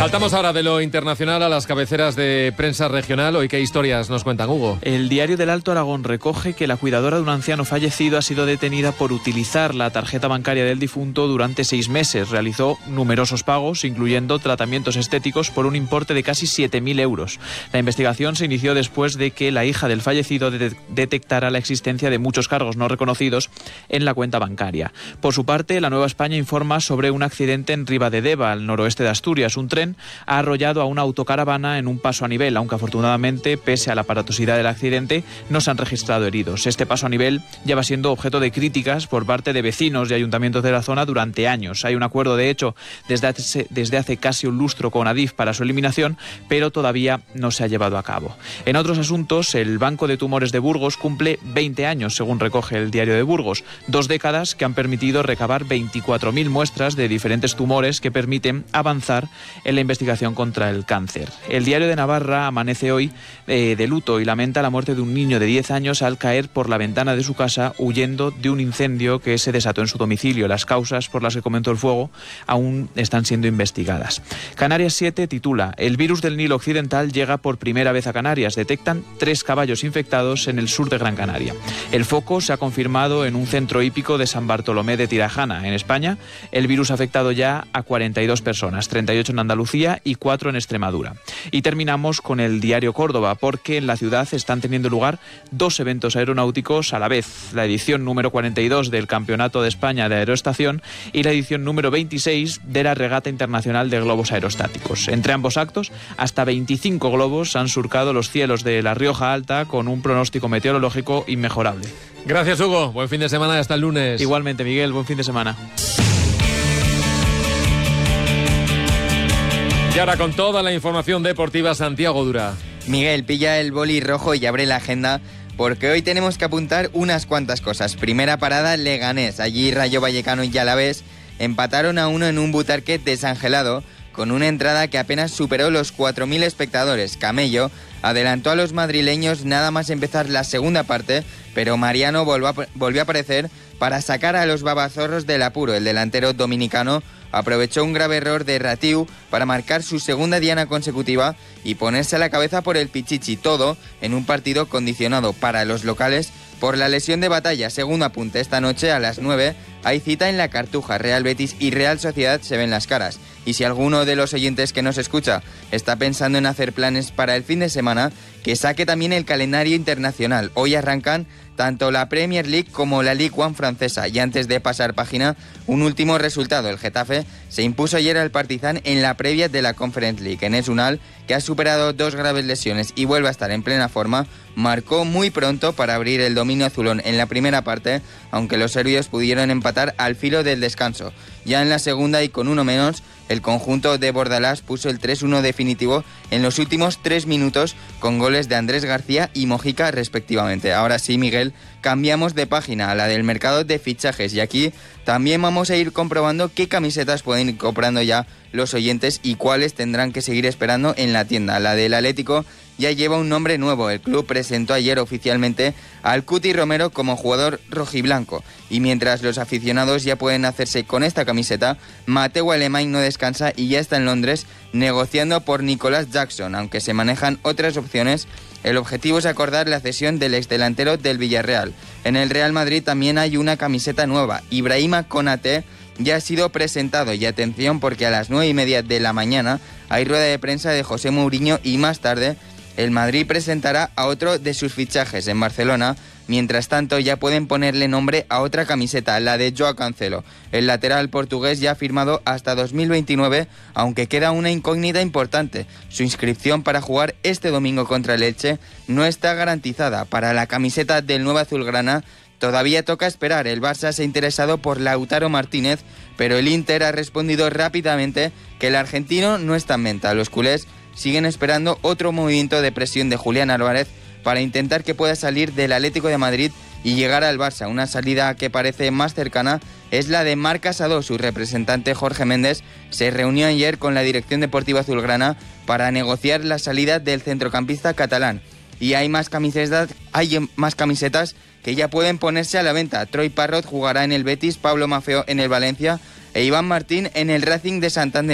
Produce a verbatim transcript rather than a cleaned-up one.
Saltamos ahora de lo internacional a las cabeceras de prensa regional. Hoy, ¿qué historias nos cuentan, Hugo? El diario del Alto Aragón recoge que la cuidadora de un anciano fallecido ha sido detenida por utilizar la tarjeta bancaria del difunto durante seis meses. Realizó numerosos pagos, incluyendo tratamientos estéticos, por un importe de casi siete mil euros. La investigación se inició después de que la hija del fallecido de- detectara la existencia de muchos cargos no reconocidos en la cuenta bancaria. Por su parte, la Nueva España informa sobre un accidente en Ribadedeva, al noroeste de Asturias. Un tren ha arrollado a una autocaravana en un paso a nivel, aunque afortunadamente, pese a la aparatosidad del accidente, no se han registrado heridos. Este paso a nivel lleva siendo objeto de críticas por parte de vecinos y ayuntamientos de la zona durante años. Hay un acuerdo, de hecho, desde hace, desde hace casi un lustro con Adif para su eliminación, pero todavía no se ha llevado a cabo. En otros asuntos, el Banco de Tumores de Burgos cumple veinte años, según recoge el Diario de Burgos. Dos décadas que han permitido recabar veinticuatro mil muestras de diferentes tumores que permiten avanzar en la investigación contra el cáncer. El Diario de Navarra amanece hoy eh, de luto y lamenta la muerte de un niño de diez años al caer por la ventana de su casa huyendo de un incendio que se desató en su domicilio. Las causas por las que comenzó el fuego aún están siendo investigadas. Canarias siete titula: El virus del Nilo Occidental llega por primera vez a Canarias. Detectan tres caballos infectados en el sur de Gran Canaria. El foco se ha confirmado en un centro hípico de San Bartolomé de Tirajana. En España, el virus ha afectado ya a cuarenta y dos personas, treinta y ocho en Andalucía y cuatro en Extremadura. Y terminamos con el diario Córdoba, porque en la ciudad están teniendo lugar dos eventos aeronáuticos a la vez: la edición número cuarenta y dos del Campeonato de España de Aeroestación y la edición número veintiséis de la Regata Internacional de Globos Aerostáticos. Entre ambos actos, hasta veinticinco globos han surcado los cielos de La Rioja Alta con un pronóstico meteorológico inmejorable. Gracias, Hugo. Buen fin de semana y hasta el lunes. Igualmente, Miguel, buen fin de semana. Y ahora con toda la información deportiva, Santiago Dura. Miguel, pilla el boli rojo y abre la agenda, porque hoy tenemos que apuntar unas cuantas cosas. Primera parada, Leganés. Allí Rayo Vallecano y Alavés empataron a uno en un Butarque desangelado, con una entrada que apenas superó los cuatro mil espectadores. Camello adelantó a los madrileños nada más empezar la segunda parte, pero Mariano volvió a, volvió a aparecer para sacar a los babazorros del apuro. El delantero dominicano aprovechó un grave error de Ratiu para marcar su segunda diana consecutiva y ponerse a la cabeza por el Pichichi, todo en un partido condicionado para los locales por la lesión de Batalla. Según apunte, esta noche a las nueve hay cita en la Cartuja. Real Betis y Real Sociedad se ven las caras. Y si alguno de los oyentes que nos escucha está pensando en hacer planes para el fin de semana, que saque también el calendario internacional. Hoy arrancan tanto la Premier League como la Ligue uno francesa. Y antes de pasar página, un último resultado. El Getafe se impuso ayer al Partizan en la previa de la Conference League. Enes Unal, que ha superado dos graves lesiones y vuelve a estar en plena forma, marcó muy pronto para abrir el dominio azulón en la primera parte, aunque los serbios pudieron empatar al filo del descanso. Ya en la segunda y con uno menos, el conjunto de Bordalás puso el tres uno definitivo en los últimos tres minutos con goles de Andrés García y Mojica respectivamente. Ahora sí, Miguel, cambiamos de página a la del mercado de fichajes y aquí también vamos a ir comprobando qué camisetas pueden ir comprando ya los oyentes y cuáles tendrán que seguir esperando en la tienda. La del Atlético ya lleva un nombre nuevo. El club presentó ayer oficialmente al Cuti Romero como jugador rojiblanco. Y mientras los aficionados ya pueden hacerse con esta camiseta, Mateu Alemany no descansa y ya está en Londres negociando por Nicolas Jackson. Aunque se manejan otras opciones, el objetivo es acordar la cesión del exdelantero del Villarreal. En el Real Madrid también hay una camiseta nueva. Ibrahima Konaté ya ha sido presentado y atención porque a las nueve y media de la mañana hay rueda de prensa de José Mourinho y más tarde el Madrid presentará a otro de sus fichajes en Barcelona. Mientras tanto, ya pueden ponerle nombre a otra camiseta, la de Joao Cancelo. El lateral portugués ya ha firmado hasta dos mil veintinueve, aunque queda una incógnita importante. Su inscripción para jugar este domingo contra el Elche no está garantizada. Para la camiseta del nuevo azulgrana todavía toca esperar. El Barça se ha interesado por Lautaro Martínez, pero el Inter ha respondido rápidamente que el argentino no está en venta. Los culés siguen esperando otro movimiento de presión de Julián Álvarez para intentar que pueda salir del Atlético de Madrid y llegar al Barça. Una salida que parece más cercana es la de Marc Casado. Su representante Jorge Méndez se reunió ayer con la dirección deportiva azulgrana para negociar la salida del centrocampista catalán. Y hay más camisetas, hay más camisetas que ya pueden ponerse a la venta. Troy Parrott jugará en el Betis, Pablo Maffeo en el Valencia e Iván Martín en el Racing de Santander.